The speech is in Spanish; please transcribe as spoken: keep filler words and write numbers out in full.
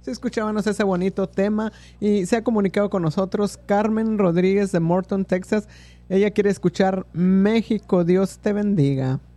Sí, escuchábamos ese bonito tema y se ha comunicado con nosotros Carmen Rodríguez de Morton, Texas. Ella quiere escuchar México, Dios te bendiga.